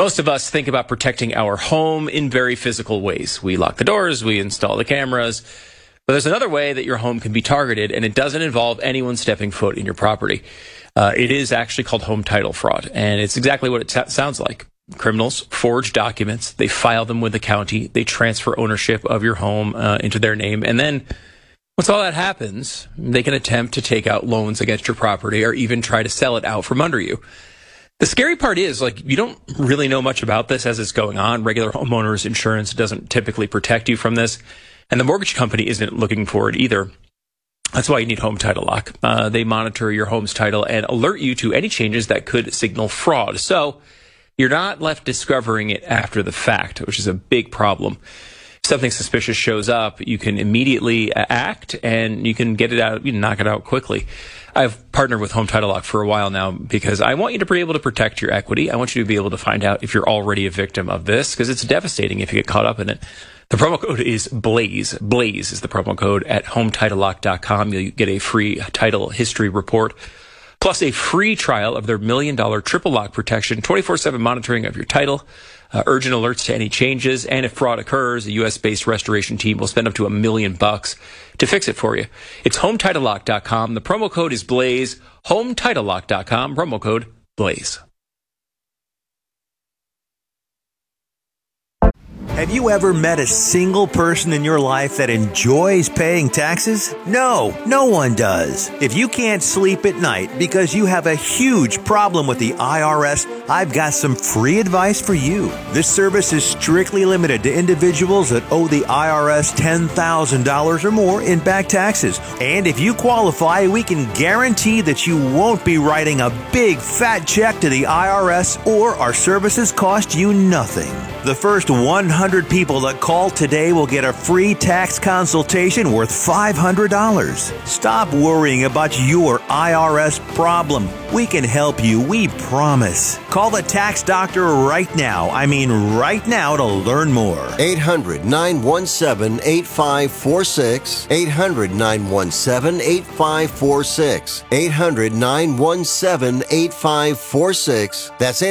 Most of us think about protecting our home in very physical ways. We lock the doors, we install the cameras. But there's another way that your home can be targeted, and it doesn't involve anyone stepping foot in your property. It is actually called home title fraud, and it's exactly what it sounds like. Criminals forge documents, they file them with the county, they transfer ownership of your home into their name, and then once all that happens, they can attempt to take out loans against your property or even try to sell it out from under you. The scary part is, you don't really know much about this as it's going on. Regular homeowners insurance doesn't typically protect you from this, and the mortgage company isn't looking for it either. That's why you need Home Title Lock. They monitor your home's title and alert you to any changes that could signal fraud. So you're not left discovering it after the fact, which is a big problem. If something suspicious shows up, you can immediately act and you can get it out, knock it out quickly. I've partnered with Home Title Lock for a while now because I want you to be able to protect your equity. I want you to be able to find out if you're already a victim of this, because it's devastating if you get caught up in it. The promo code is BLAZE. BLAZE is the promo code at HometitleLock.com. You'll get a free title history report, plus a free trial of their $1 million triple lock protection, 24/7 monitoring of your title, urgent alerts to any changes, and if fraud occurs, a U.S.-based restoration team will spend up to $1 million to fix it for you. It's HometitleLock.com. The promo code is BLAZE. HometitleLock.com. Promo code BLAZE. Have you ever met a single person in your life that enjoys paying taxes? No, no one does. If you can't sleep at night because you have a huge problem with the IRS, I've got some free advice for you. This service is strictly limited to individuals that owe the IRS $10,000 or more in back taxes. And if you qualify, we can guarantee that you won't be writing a big fat check to the IRS, or our services cost you nothing. The first 100 people that call today will get a free tax consultation worth $500. Stop worrying about your IRS problem. We can help you, we promise. Call the tax doctor right now. I mean right now, to learn more. 800-917-8546. 800-917-8546. 800-917-8546. That's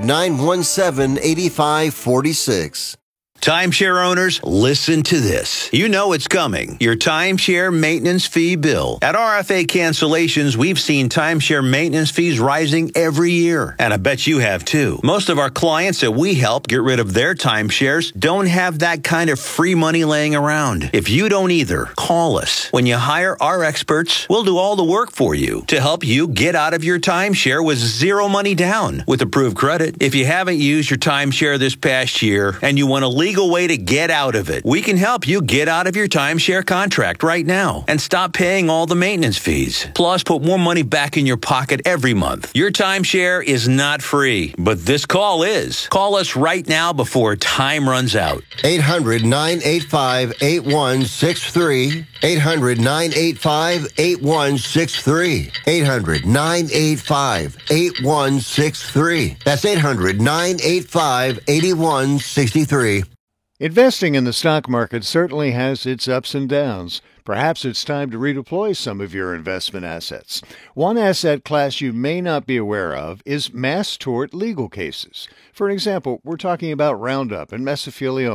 800-917-8546. Timeshare owners, listen to this. You know it's coming. Your timeshare maintenance fee bill. At RFA Cancellations, we've seen timeshare maintenance fees rising every year. And I bet you have too. Most of our clients that we help get rid of their timeshares don't have that kind of free money laying around. If you don't either, call us. When you hire our experts, we'll do all the work for you to help you get out of your timeshare with zero money down with approved credit. If you haven't used your timeshare this past year and you want to legal way to get out of it, we can help you get out of your timeshare contract right now and stop paying all the maintenance fees. Plus, put more money back in your pocket every month. Your timeshare is not free, but this call is. Call us right now before time runs out. 800-985-8163. 800-985-8163. 800-985-8163. That's 800-985-8163. Investing in the stock market certainly has its ups and downs. Perhaps it's time to redeploy some of your investment assets. One asset class you may not be aware of is mass tort legal cases. For example, we're talking about Roundup and Mesothelioma.